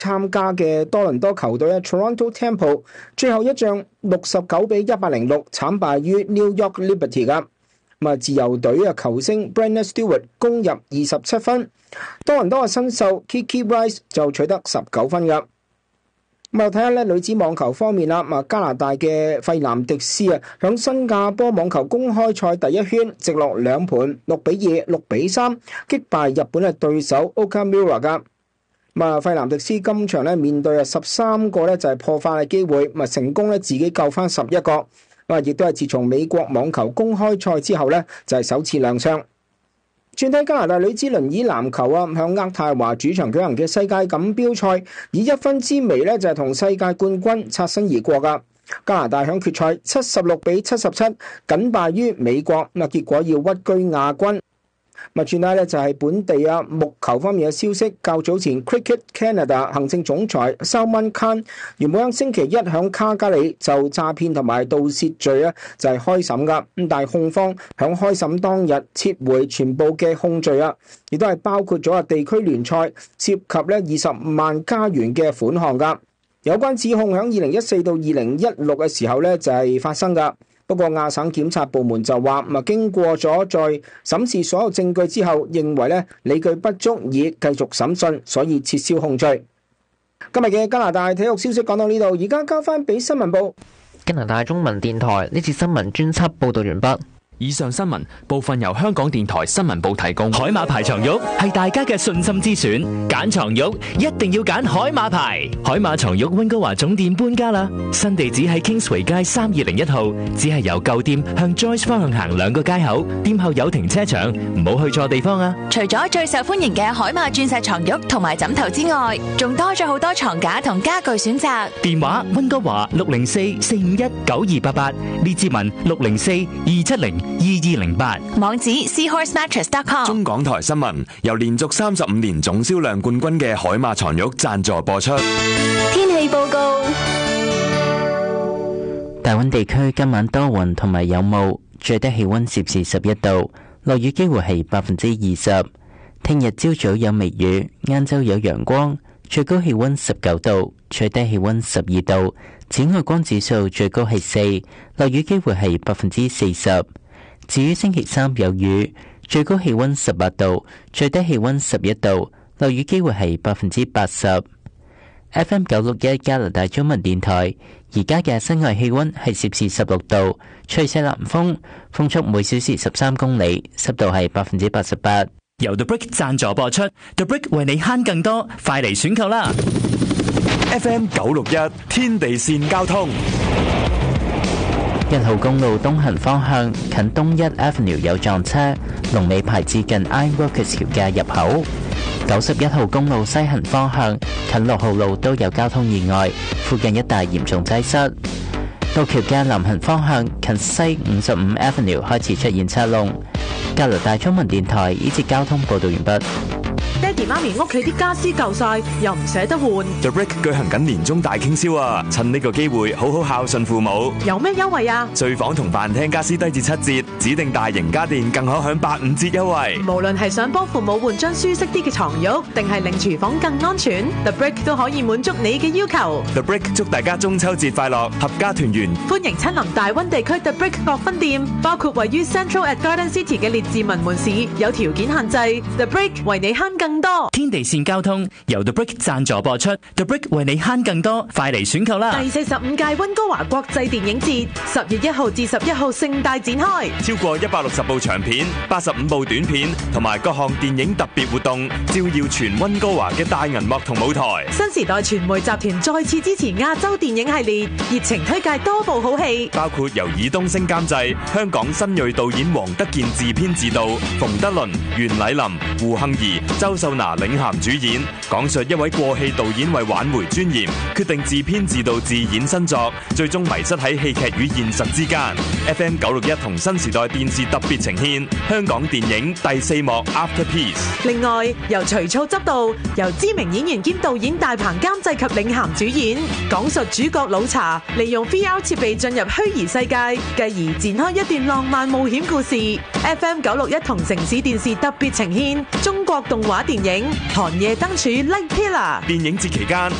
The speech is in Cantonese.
參加嘅多倫多球隊 Toronto Temple 最後一仗69-106慘敗於 New York Liberty 噶。自由隊球星 Brendan Stewart 攻入27分，多倫多嘅新秀 Kiki Rice 就取得19分噶。睇下女子網球方面啦，加拿大嘅費南迪斯響新加坡網球公開賽第一圈直落兩盤6-2、6-3擊敗日本嘅對手 Okamura 噶。費南迪斯今場面對13個就係破發嘅機會，成功自己救翻11個。亦都係自從美國網球公開賽之後就係首次亮相。轉睇加拿大女子輪椅籃球向渥太華主場舉行嘅世界錦標賽，以1分之微就係同世界冠軍擦身而過噶。加拿大響決賽76-77僅敗於美國，結果要屈居亞軍。轉睇就係本地木球方面嘅消息。較早前 Cricket Canada 行政總裁 Salman Khan 原本喺星期一響卡加里就詐騙同埋盜竊罪就係開審噶，但係控方響開審當日撤回全部嘅控罪亦都係包括咗地區聯賽涉及20萬加元嘅款項噶。有關指控響2014到2016嘅時候就係發生噶。不過亞省檢察部門就話，經過咗再審視所有證據之後，認為理據不足以繼續審訊，所以撤銷控罪。今日嘅加拿大體育消息講到呢度，而家交翻俾新聞部。 加拿大中文電台呢次新聞專輯報道完畢。 以上新聞部分由香港電台新聞部提供。海馬牌床褥係大家嘅信心之選，揀床褥一定要揀海馬牌。海馬床褥溫哥華總店搬家啦，新地址喺 Kingsway 街3201號，只係由舊店向 Joyce 方向行2個街口，店後有停車場，唔好去錯地方啊！ 除咗最受歡迎嘅海馬鑽石床褥同埋枕頭之外，仲多咗好多床架同家具選擇。 電話溫哥華604-451-9288，列治文604-270-2208， 網址 seahorsemattress.com。 中港台新聞由連續35年總銷量冠軍嘅海馬床褥贊助播出。 天氣報告： 大溫地區今晚多雲同埋有霧，最低氣溫攝氏11度，落雨機會係20%。聽日朝早有微雨，晏晝有陽光，最高氣溫19度，最低氣溫12度。紫外光指數最高係4，落雨機會係40%。至於星期三有雨，最高氣溫18度，最低氣溫11度，落雨機會係80%。FM 961加拿大中文電台，而家嘅室外氣溫係攝氏16度，吹西南風，風速每小時13公里，濕度係88%。 由 The Brick 贊助播出 ，The Brick 為你慳更多，快嚟選購啦！ FM 961天地線交通。 1號公路東行方向近東一 Avenue 有撞車，龍尾排至近 Iron Workers 橋嘅入口。91號公路西行方向近6號路都有交通意外，附近一帶嚴重擠塞。路橋嘅南行方向近西55 Avenue 開始出現車龍。加拿大中文電台呢節交通報道完畢。 爹哋媽咪屋企啲家私舊晒，又唔捨得換。 The Brick 舉行緊年終大傾銷啊！趁呢個機會好好孝順父母。 有咩優惠啊？ 睡房同飯廳家私低至7折，指定大型家電更可享85折優惠。 無論係想幫父母換張舒適啲嘅床褥，定係令廚房更安全， The Brick 都可以滿足你嘅要求。 The Brick 祝大家中秋節快樂，合家團圓。 歡迎親臨大溫地區 The Brick 各分店，包括位於 Central at Garden City 嘅列治文門市，有條件限制。The Brick 為你慳更多。 天地線交通由 The Brick 贊助播出 ，The Brick 為你慳更多，快嚟選購啦！ 第45屆溫哥華國際電影節10月1號至11號盛大展開， 超過160部長片、85部短片同埋各項電影特別活動，照耀全溫哥華嘅大銀幕同舞台。 新時代傳媒集團再次支持亞洲電影系列，熱情推介多部好戲， 包括由爾冬升監製、香港新銳導演黃德健自編自導，馮德倫、袁禮林、胡杏兒、周秀娜領銜主演，講述一位過氣導演為挽回尊嚴，決定自編自導自演新作，最終迷失喺戲劇與現實之間。FM 961同新時代電視特別呈獻香港電影第4幕 Afterpiece。 另外，由徐操執導，由知名演員兼導演大鵬監製及領銜主演，講述主角老查利用 VR 設備進入虛擬世界，繼而展開一段浪漫冒險故事。FM 961同城市電視特別呈獻中國動畫電影《寒夜燈柱 Like Pillar》。 電影節期間，